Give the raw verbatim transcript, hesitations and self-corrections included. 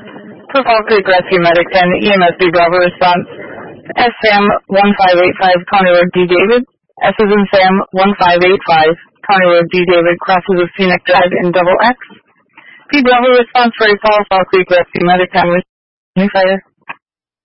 For Fall Creek Rescue Medic ten, E M S B Bravo response. S Sam one five eight five, County Road D David. S is in Sam one five eight five, County Road D David, crosses with Scenic Drive in double X. P Bravo response for a Fall Fall Creek Rescue Medic ten with fire.